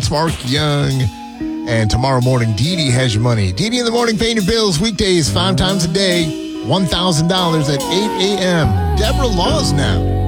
Reynolds, Mark Young. And tomorrow morning, Dee Dee has your money. Dee Dee in the morning, paying your bills, weekdays, 5 times a day, $1,000 at 8 a.m. Deborah Laws now.